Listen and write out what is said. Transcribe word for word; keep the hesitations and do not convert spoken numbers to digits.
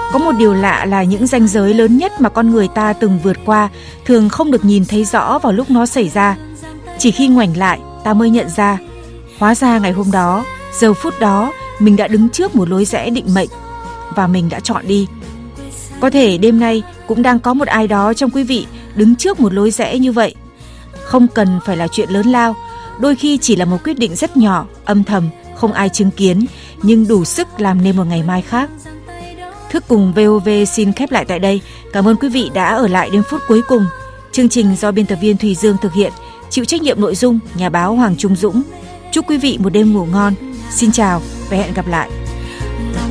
Có một điều lạ là những ranh giới lớn nhất mà con người ta từng vượt qua thường không được nhìn thấy rõ vào lúc nó xảy ra. Chỉ khi ngoảnh lại, ta mới nhận ra, hóa ra ngày hôm đó, giờ phút đó, mình đã đứng trước một lối rẽ định mệnh và mình đã chọn đi. Có thể đêm nay cũng đang có một ai đó trong quý vị đứng trước một lối rẽ như vậy. Không cần phải là chuyện lớn lao, đôi khi chỉ là một quyết định rất nhỏ, âm thầm, không ai chứng kiến, nhưng đủ sức làm nên một ngày mai khác. Thức cùng vê o vê xin khép lại tại đây. Cảm ơn quý vị đã ở lại đến phút cuối cùng. Chương trình do biên tập viên Thùy Dương thực hiện, chịu trách nhiệm nội dung nhà báo Hoàng Trung Dũng. Chúc quý vị một đêm ngủ ngon. Xin chào và hẹn gặp lại.